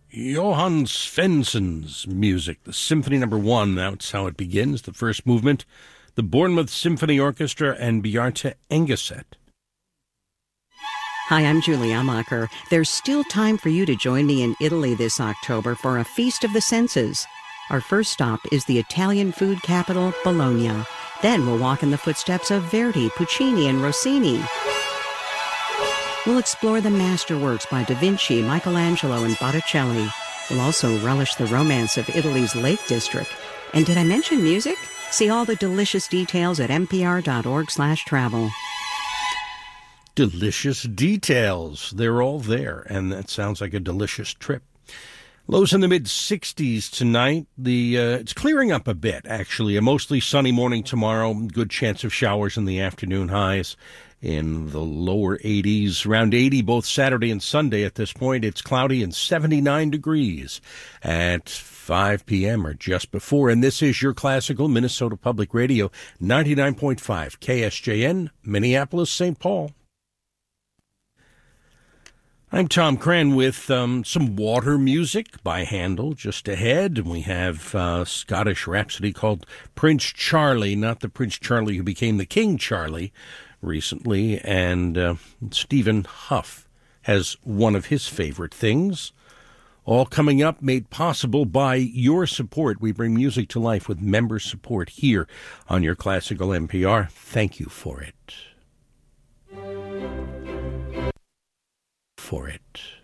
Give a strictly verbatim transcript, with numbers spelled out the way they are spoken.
Johann Svensson's music, the Symphony Number One. That's how it begins. The first movement, the Bournemouth Symphony Orchestra and Bjarte Engeset. Hi, I'm Julie Amacher. There's still time for you to join me in Italy this October for a Feast of the Senses. Our first stop is the Italian food capital, Bologna. Then we'll walk in the footsteps of Verdi, Puccini, and Rossini. We'll explore the masterworks by Da Vinci, Michelangelo, and Botticelli. We'll also relish the romance of Italy's Lake District. And did I mention music? See all the delicious details at npr.org slash travel. Delicious details. They're all there, and that sounds like a delicious trip. Lows in the mid-sixties tonight. The uh, it's clearing up a bit, actually. A mostly sunny morning tomorrow. Good chance of showers in the afternoon. Highs in the lower eighties. Around eighty both Saturday and Sunday at this point. It's cloudy and seventy-nine degrees at five p.m. or just before. And this is your classical Minnesota Public Radio, ninety-nine point five K S J N, Minneapolis, Saint Paul. I'm Tom Cran with um, some water music by Handel just ahead. And we have a Scottish rhapsody called Prince Charlie, not the Prince Charlie who became the King Charlie recently. And uh, Stephen Huff has one of his favorite things. All coming up, made possible by your support. We bring music to life with member support here on your Classical N P R. Thank you for it. For it.